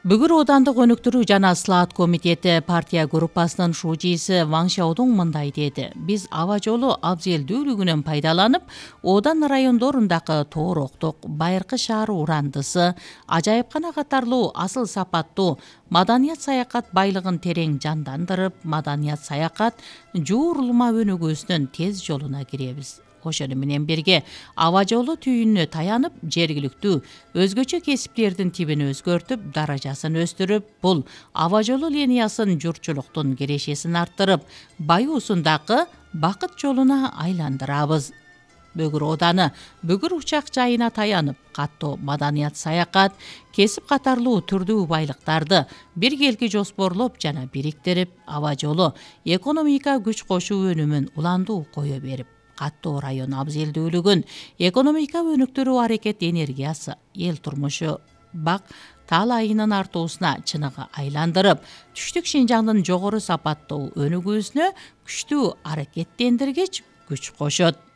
Бүгүр Оодандык өнүктүрүү жана ыслаат комитети партия группасынын шужийси Ваң Шаодун мындай деди. Биз аба жолу абзелдүүлүгүнөн пайдаланып, Оодан райондорундагы Тоороктук, Байыркы шаар урандысы, Ажайыпкана катарлуу асыл сапаттуу маданият саякат байлыгын терең жандандырып, маданият саякат жуурулма өнүгүүсүнүн тез жолуна киребиз. Ошону менен бирге аба жолу түйүнүнө таянып, жергиликтүү өзгөчө кесиптердин тибин өзгөртүп, даражасын өстүрүп, бул аба жолу линиясын журтчулуктун кирешесин арттырып, баюусундагы бакыт жолуна айландырабыз. Бөгүр Ооданы Бүгүр учак жайына таянып, каттоо маданият саякат, кесип катарлуу түрдүү байлыктарды биргелки жоспорлоп жана бириктирип, аба жолу экономика күч кошуу өнүмүн уландуу кое берип, каттоо район абзелдүүлүгүн экономика өнүктүрүү аракет энергиясы, эл турмушу, бак таалайынын артуусуна чыныгы айландырып, түштүк Шинжаңдын жогору сапаттуу өнүгүүсүнө күчтүү аракеттендиргич күч кошот.